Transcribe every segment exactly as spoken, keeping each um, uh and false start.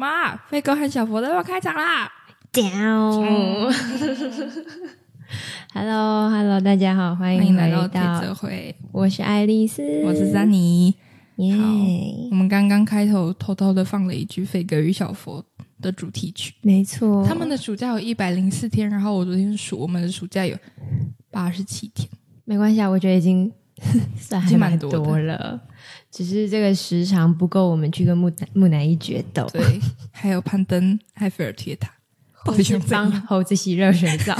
妈，飞哥和小佛都要开场啦 Down Hello Hello 大家好，欢迎来到铁则会， 我是爱丽丝， 我是珊妮。 耶、 yeah 我们刚刚开头偷偷的放了一句飞哥与小佛的主题曲， 没错， 他们的暑假有一百零四天，然后我昨天数我们的暑假有八十七天。 没关系啊，我觉得已经算还蛮多多了，只是这个时长不够我们去跟木木乃伊决斗， 对，还有攀登埃菲尔铁塔， 或是帮猴子洗热水澡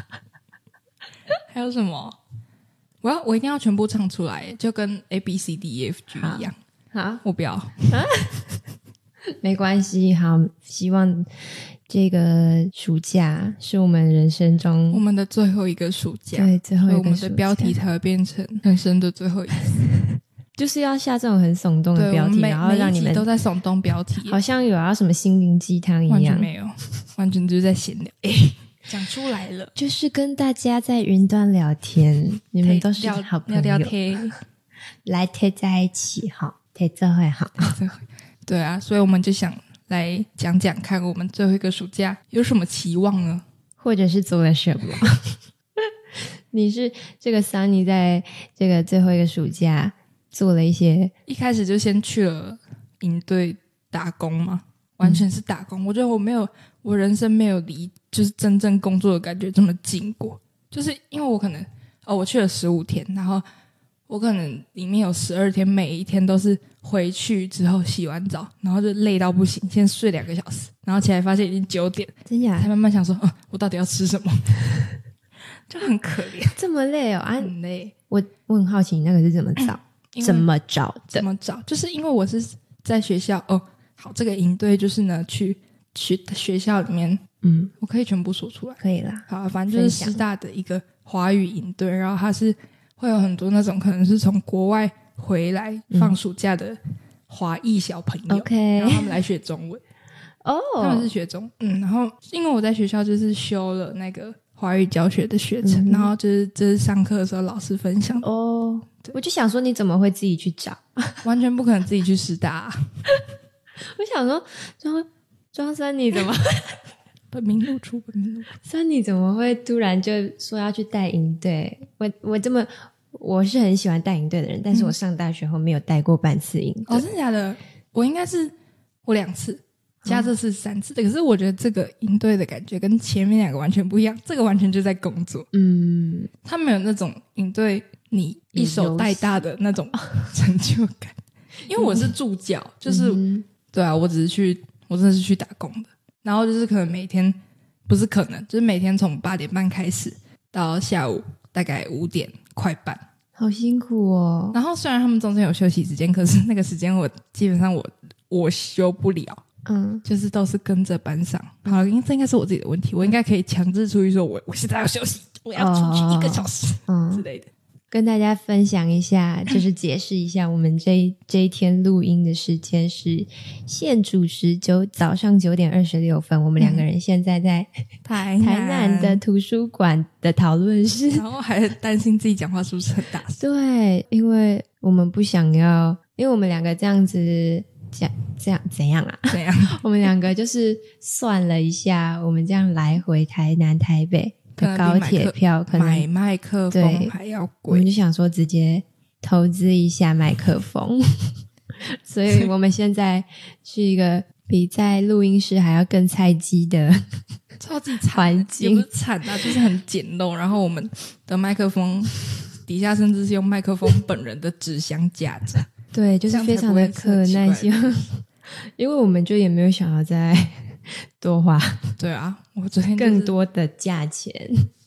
还有什么我要我一定要全部唱出来，就跟 A B C D E F G 一样。 好， 我不要没关系，好，希望这个暑假是我们人生中我们的最后一个暑假， 对，最后一个暑假， 所以我们的标题才会变成人生的最后一次就是要下这种很耸动的标题，然后让你们都在耸动标题， 好像有要什么心灵鸡汤一样， 完全没有，完全就是在闲聊。哎，讲出来了， 就是跟大家在云端聊天，你们都是好朋友， 聊聊天， 来贴在一起，好，贴这会好， 对啊，所以我们就想来讲讲看，我们最后一个暑假有什么期望呢？ 或者是做了什么？你是这个 Sunny 在这个最后一个暑假做了一些， 一开始就先去了营队打工嘛，完全是打工、嗯、我觉得我没有我人生没有离就是真正工作的感觉这么近过，就是因为我可能哦我去了十五天，然后我可能里面有十二天每一天都是回去之后洗完澡然后就累到不行，先睡两个小时，然后起来发现已经九点， 真假才慢慢想说、哦、我到底要吃什么就很可怜， 这么累哦，啊、 很累。 我我很好奇你那个是怎么找怎么找的？ 怎么找？就是因为我是在学校哦，好，这个营队就是呢，去去学校里面，嗯，我可以全部说出来， 可以啦。 好，反正就是师大的一个华语营队，然后它是会有很多那种可能是从国外回来放暑假的华裔小朋友、 嗯、 然后他们来学中文，哦，他们是学中，嗯，然后因为我在学校就是修了那个华语教学的学程、嗯、然后就是就是上课的时候老师分享哦，我就想说你怎么会自己去找？ 完全不可能自己去师大、啊、 我想说庄庄三你怎么本名露出本名露出三你怎么会突然就说要去带营队？我我这么我是很喜欢带营队的人，但是我上大学后没有带过半次营队、 嗯、哦，真的假的？我应该是我两次加这次三次、嗯、可是我觉得这个营队的感觉跟前面两个完全不一样，这个完全就在工作，嗯，他们有那种营队你一手带大的那种成就感，因为我是助教、嗯、就是、嗯、对啊，我只是去我真的是去打工的，然后就是可能每天不是可能就是每天从八点半开始到下午大概五点快半， 好辛苦哦。 然后虽然他们中间有休息时间，可是那个时间我基本上我我休不了，嗯，就是都是跟着班上。好，因为这应该是我自己的问题，我应该可以强制出去说我我现在要休息，我要出去一个小时、哦、之类的。 跟大家分享一下，就是解释一下，我们这一这一天录音的时间是现主时九早上九点二十六分，我们两个人现在在台南台南的图书馆的讨论室， 然后还担心自己讲话是不是很大声。 对，因为我们不想要，因为我们两个这样子这样这样怎样啊？ 怎样？ 我们两个就是算了一下，我们这样来回台南台北的高铁票可能买麦克风还要贵， 我们就想说直接投资一下麦克风所以我们现在是一个比在录音室还要更菜鸡的超级惨环境， 也不是惨啊，就是很简陋，然后我们的麦克风底下甚至是用麦克风本人的纸箱架着对，就是非常的可耐心因为我们就也没有想要再多花对啊，我昨天、 就是、更多的价钱